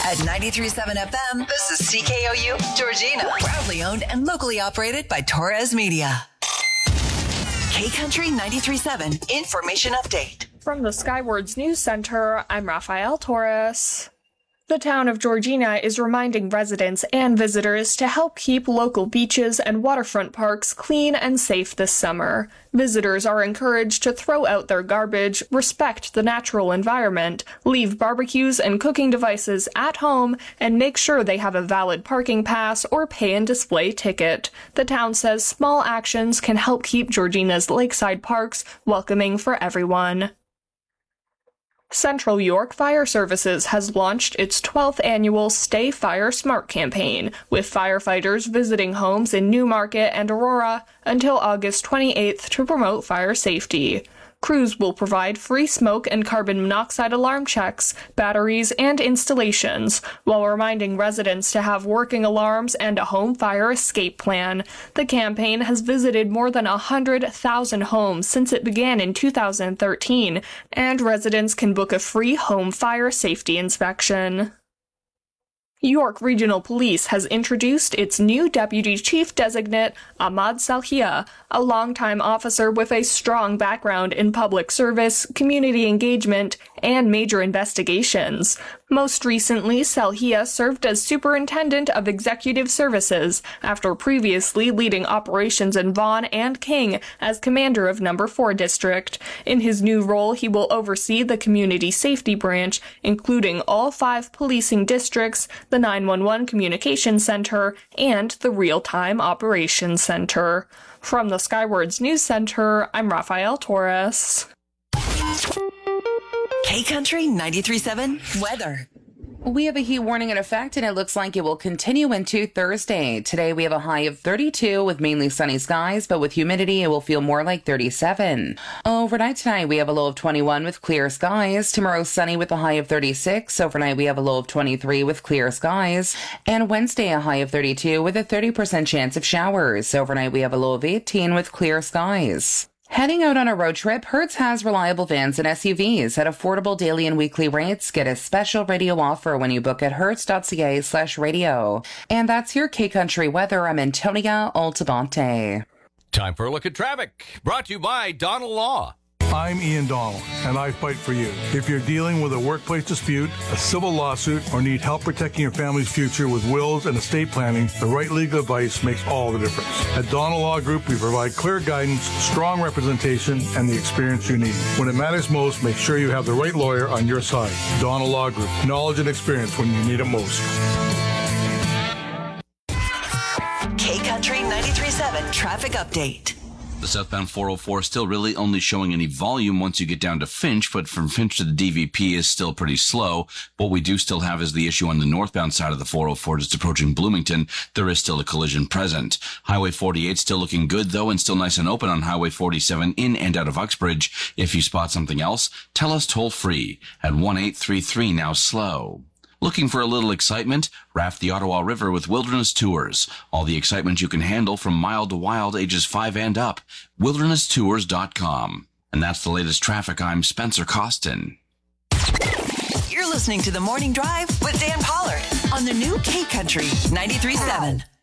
At 93.7 FM, this is CKOU Georgina. Proudly owned and locally operated by Torres Media. K-Country 93.7 Information Update. From the Skywards News Center, I'm Rafael Torres. The town of Georgina is reminding residents and visitors to help keep local beaches and waterfront parks clean and safe this summer. Visitors are encouraged to throw out their garbage, respect the natural environment, leave barbecues and cooking devices at home, and make sure they have a valid parking pass or pay and display ticket. The town says small actions can help keep Georgina's lakeside parks welcoming for everyone. Central York Fire Services has launched its 12th annual Stay Fire Smart campaign, with firefighters visiting homes in Newmarket and Aurora until August 28th to promote fire safety. Crews will provide free smoke and carbon monoxide alarm checks, batteries, and installations, while reminding residents to have working alarms and a home fire escape plan. The campaign has visited more than 100,000 homes since it began in 2013, and residents can book a free home fire safety inspection. York Regional Police has introduced its new Deputy Chief Designate, Ahmad Salhia, a longtime officer with a strong background in public service, community engagement, and major investigations. Most recently, Salhia served as Superintendent of Executive Services, after previously leading operations in Vaughan and King as Commander of No. 4 District. In his new role, he will oversee the Community Safety Branch, including all 5 policing districts, the 911 Communications Center, and the Real-Time Operations Center. From the Skywards News Center, I'm Rafael Torres. K-Country 93.7 Weather. We have a heat warning in effect, and it looks like it will continue into Thursday. Today, we have a high of 32 with mainly sunny skies, but with humidity, it will feel more like 37. Overnight tonight, we have a low of 21 with clear skies. Tomorrow, sunny with a high of 36. Overnight, we have a low of 23 with clear skies. And Wednesday, a high of 32 with a 30% chance of showers. Overnight, we have a low of 18 with clear skies. Heading out on a road trip, Hertz has reliable vans and SUVs at affordable daily and weekly rates. Get a special radio offer when you book at hertz.ca/radio. And that's your K-Country weather. I'm Antonia Altabonte. Time for a look at traffic. Brought to you by Donald Law. I'm Ian Donald, and I fight for you. If you're dealing with a workplace dispute, a civil lawsuit, or need help protecting your family's future with wills and estate planning, the right legal advice makes all the difference. At Donald Law Group, we provide clear guidance, strong representation, and the experience you need. When it matters most, make sure you have the right lawyer on your side. Donald Law Group, knowledge and experience when you need it most. K-Country 93.7 Traffic Update. The southbound 404 still really only showing any volume once you get down to Finch, but from Finch to the DVP is still pretty slow. What we do still have is the issue on the northbound side of the 404 just approaching Bloomington. There is still a collision present. Highway 48 still looking good though, and still nice and open on Highway 47 in and out of Uxbridge. If you spot something else, tell us toll free at 1-833 now slow. Looking for a little excitement? Raft the Ottawa River with Wilderness Tours. All the excitement you can handle from mild to wild, ages 5 and up. WildernessTours.com. And that's the latest traffic. I'm Spencer Costin. You're listening to The Morning Drive with Dan Pollard on the new K-Country 93.7.